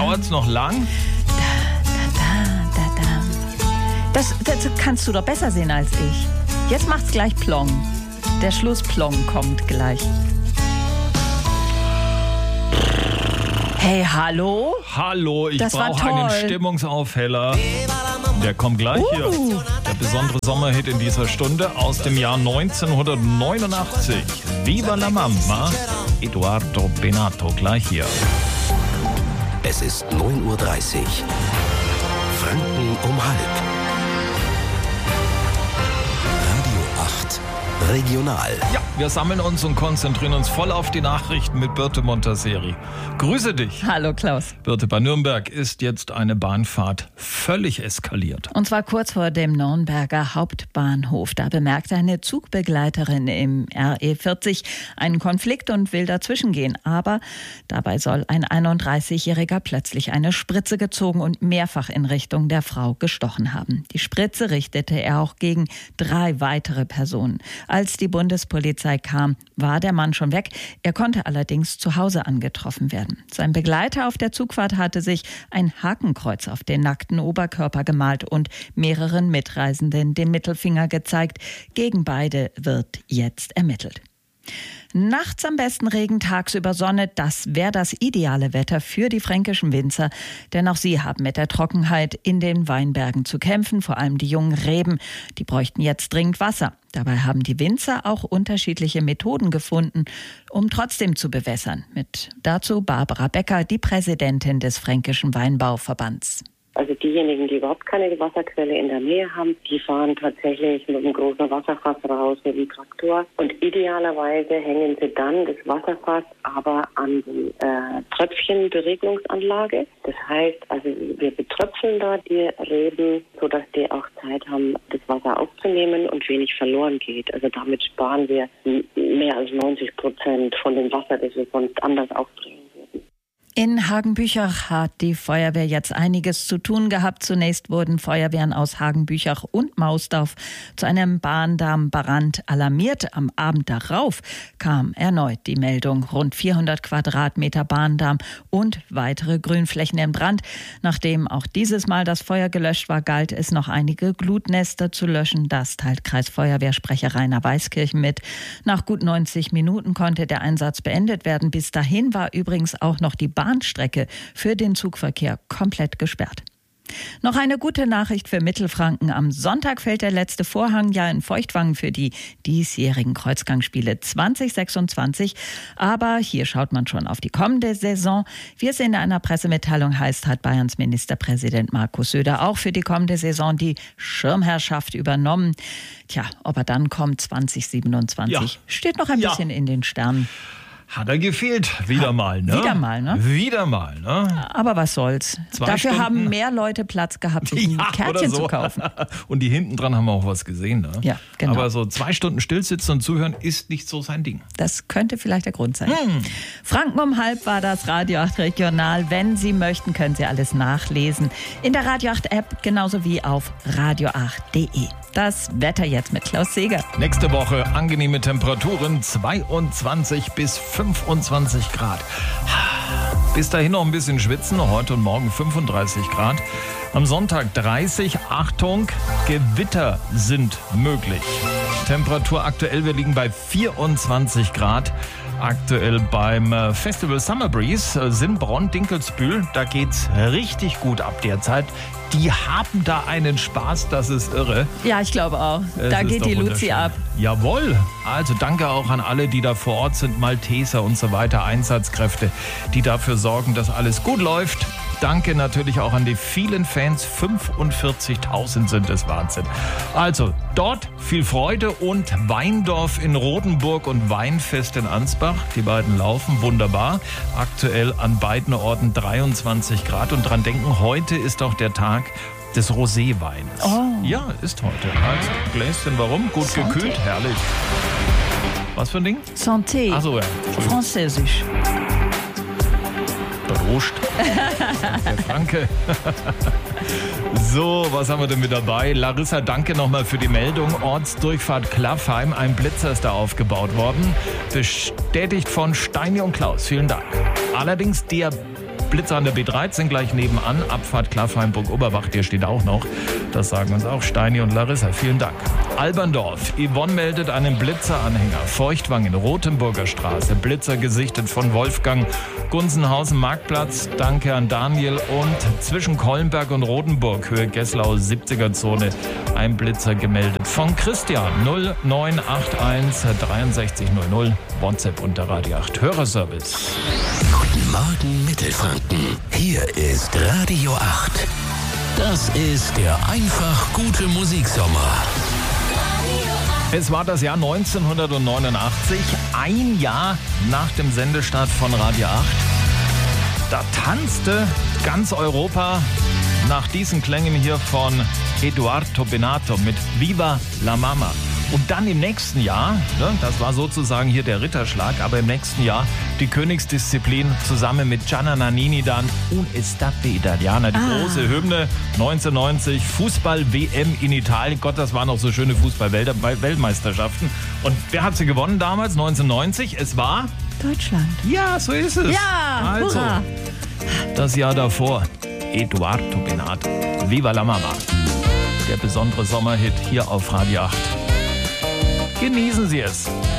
Dauert's noch lang? Das kannst du doch besser sehen als ich. Jetzt macht's gleich Plong. Der Schlussplong kommt gleich. Hey, hallo? Hallo, ich brauche einen Stimmungsaufheller. Der kommt gleich hier. Der besondere Sommerhit in dieser Stunde aus dem Jahr 1989. Viva la Mama, Edoardo Benato, gleich hier. Es ist 9:30 Uhr. Franken um halb. Radio 8 Regional. Ja, wir sammeln uns und konzentrieren uns voll auf die Nachrichten mit Birte Montazeri. Grüße dich. Hallo Klaus. Birte, bei Nürnberg ist jetzt eine Bahnfahrt völlig eskaliert. Und zwar kurz vor dem Nürnberger Hauptbahnhof. Da bemerkte eine Zugbegleiterin im RE40 einen Konflikt und will dazwischen gehen. Aber dabei soll ein 31-Jähriger plötzlich eine Spritze gezogen und mehrfach in Richtung der Frau gestochen haben. Die Spritze richtete er auch gegen 3 weitere Personen. Als die Bundespolizei kam, war der Mann schon weg. Er konnte allerdings zu Hause angetroffen werden. Sein Begleiter auf der Zugfahrt hatte sich ein Hakenkreuz auf den nackten Oberkörper gemalt und mehreren Mitreisenden den Mittelfinger gezeigt. Gegen beide wird jetzt ermittelt. Nachts am besten Regen, tagsüber Sonne, das wäre das ideale Wetter für die fränkischen Winzer. Denn auch sie haben mit der Trockenheit in den Weinbergen zu kämpfen, vor allem die jungen Reben. Die bräuchten jetzt dringend Wasser. Dabei haben die Winzer auch unterschiedliche Methoden gefunden, um trotzdem zu bewässern. Dazu Barbara Becker, die Präsidentin des Fränkischen Weinbauverbands. Also diejenigen, die überhaupt keine Wasserquelle in der Nähe haben, die fahren tatsächlich mit einem großen Wasserfass raus mit dem Traktor. Und idealerweise hängen sie dann das Wasserfass aber an die Tröpfchenberegnungsanlage. Das heißt, also wir betröpfeln da die Reben, sodass die auch Zeit haben, das Wasser aufzunehmen und wenig verloren geht. Also damit sparen wir mehr als 90% von dem Wasser, das wir sonst anders aufbringen. In Hagenbüchach hat die Feuerwehr jetzt einiges zu tun gehabt. Zunächst wurden Feuerwehren aus Hagenbüchach und Mausdorf zu einem Bahndammbrand alarmiert. Am Abend darauf kam erneut die Meldung. Rund 400 Quadratmeter Bahndamm und weitere Grünflächen im Brand. Nachdem auch dieses Mal das Feuer gelöscht war, galt es noch einige Glutnester zu löschen. Das teilt Kreisfeuerwehrsprecher Rainer Weiskirchen mit. Nach gut 90 Minuten konnte der Einsatz beendet werden. Bis dahin war übrigens auch noch die Bahnstrecke für den Zugverkehr komplett gesperrt. Noch eine gute Nachricht für Mittelfranken. Am Sonntag fällt der letzte Vorhang ja in Feuchtwangen für die diesjährigen Kreuzgangsspiele 2026. Aber hier schaut man schon auf die kommende Saison. Wie es in einer Pressemitteilung heißt, hat Bayerns Ministerpräsident Markus Söder auch für die kommende Saison die Schirmherrschaft übernommen. Tja, ob er dann kommt 2027, steht noch ein bisschen in den Sternen. Hat er gefehlt. Wieder mal, ne? Wieder mal, ne? Aber was soll's. Dafür haben mehr Leute Platz gehabt, sich ein Kärtchen zu kaufen. Und die hinten dran haben auch was gesehen, ne? Ja, genau. Aber so 2 Stunden stillsitzen und zuhören ist nicht so sein Ding. Das könnte vielleicht der Grund sein. Franken um halb war das Radio 8 Regional. Wenn Sie möchten, können Sie alles nachlesen. In der Radio 8 App, genauso wie auf radio8.de. Das Wetter jetzt mit Klaus Seeger. Nächste Woche angenehme Temperaturen, 22 bis 25 Grad. Bis dahin noch ein bisschen schwitzen, heute und morgen 35 Grad. Am Sonntag 30, Achtung, Gewitter sind möglich. Temperatur aktuell, wir liegen bei 24 Grad. Aktuell beim Festival Summer Breeze, Simbronn, Dinkelsbühl, da geht's richtig gut ab derzeit. Die haben da einen Spaß, das ist irre. Ja, ich glaube auch. Da geht die Luzi ab. Jawohl. Also danke auch an alle, die da vor Ort sind, Malteser und so weiter, Einsatzkräfte, die dafür sorgen, dass alles gut läuft. Danke natürlich auch an die vielen Fans. 45.000 sind es, Wahnsinn. Also dort viel Freude und Weindorf in Rodenburg und Weinfest in Ansbach. Die beiden laufen wunderbar. Aktuell an beiden Orten 23 Grad. Und dran denken, heute ist auch der Tag des Roséweins. Oh. Ja, ist heute. Also Gläschen, warum? Gut Santé. gekühlt, herrlich. Was für ein Ding? Santé. Achso, ja. Französisch. Prost. Der Franke. So, was haben wir denn mit dabei? Larissa, danke nochmal für die Meldung. Ortsdurchfahrt Klaffheim, ein Blitzer ist da aufgebaut worden. Bestätigt von Steini und Klaus. Vielen Dank. Allerdings Blitzer an der B13 gleich nebenan. Abfahrt Klaffheimburg-Oberbach, der steht auch noch. Das sagen uns auch Steini und Larissa. Vielen Dank. Alberndorf. Yvonne meldet einen Blitzeranhänger. Feuchtwangen, Rotenburger Straße. Blitzer gesichtet von Wolfgang. Gunzenhausen Marktplatz. Danke an Daniel. Und zwischen Kollenberg und Rotenburg, Höhe Gesslau, 70er-Zone. Ein Blitzer gemeldet von Christian. 0981 6300. WhatsApp unter Radio 8. Hörerservice. Guten Morgen Mittelfranken. Hier ist Radio 8. Das ist der einfach gute Musiksommer. Es war das Jahr 1989, ein Jahr nach dem Sendestart von Radio 8. Da tanzte ganz Europa nach diesen Klängen hier von Edoardo Bennato mit Viva la Mama. Und dann im nächsten Jahr, das war sozusagen hier der Ritterschlag, aber im nächsten Jahr die Königsdisziplin zusammen mit Gianna Nannini dann Un'estate Italiana, die große Hymne 1990, Fußball-WM in Italien. Gott, das waren auch so schöne Fußball-Weltmeisterschaften. Und wer hat sie gewonnen damals, 1990? Es war Deutschland. Ja, so ist es. Ja, also, hurra. Das Jahr davor, Edoardo Bennato, Viva la Mama. Der besondere Sommerhit hier auf Radio 8. Genießen Sie es.